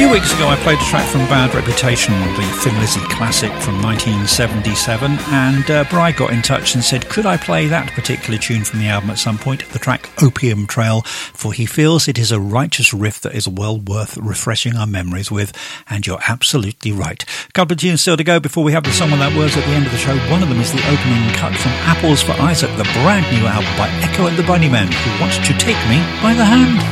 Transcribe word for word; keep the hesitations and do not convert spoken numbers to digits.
few weeks ago I played a track from Bad Reputation, the Thin Lizzy classic from nineteen seventy-seven, and uh, Bri got in touch and said, could I play that particular tune from the album at some point, the track Opium Trail, for he feels it is a righteous riff that is well worth refreshing our memories with, and you're absolutely right. A couple of tunes still to go before we have the Someone That Words at the end of the show. One of them is the opening cut from Apples for Isaac, the brand new album by Echo and the Bunnymen, Who Wants to Take Me by the Hand.